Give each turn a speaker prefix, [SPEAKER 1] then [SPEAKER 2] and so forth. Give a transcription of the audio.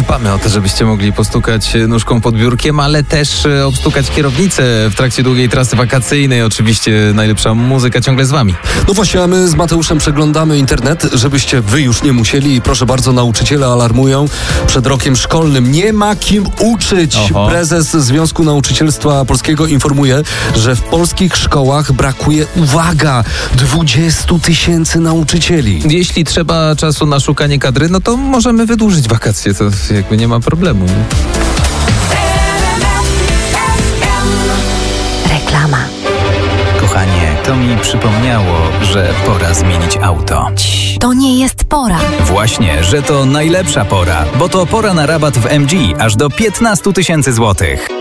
[SPEAKER 1] dbamy o to, żebyście mogli postukać nóżką pod biurkiem, ale też obstukać kierownicę w trakcie długiej trasy wakacyjnej. Oczywiście najlepsza muzyka ciągle z wami.
[SPEAKER 2] No właśnie, a my z Mateuszem przeglądamy internet, żebyście wy już nie musieli. I proszę bardzo, nauczyciele alarmują przed rokiem szkolnym. Nie ma kim uczyć.
[SPEAKER 1] Oho.
[SPEAKER 2] Prezes Związku Nauczycielstwa Polskiego informuje, że w polskich szkołach brakuje, uwaga, 20 000 nauczycieli.
[SPEAKER 1] Jeśli trzeba czasu na szukanie kadry, no to możemy wydłużyć wakacje. To jakby nie ma problemu. Nie?
[SPEAKER 3] Reklama.
[SPEAKER 4] Kochanie, to mi przypomniało, że pora zmienić auto.
[SPEAKER 3] To nie jest pora.
[SPEAKER 4] Właśnie, że to najlepsza pora, bo to pora na rabat w MG aż do 15 000 złotych.